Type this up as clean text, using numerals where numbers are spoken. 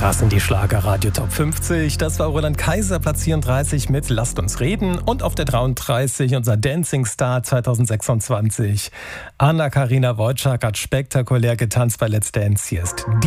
Das sind die Schlager-Radio Top 50. Das war Roland Kaiser, Platz 34 mit Lasst uns reden. Und auf der 33 unser Dancing Star 2026. Anna-Karina Wojcik hat spektakulär getanzt bei Let's Dance. Hier ist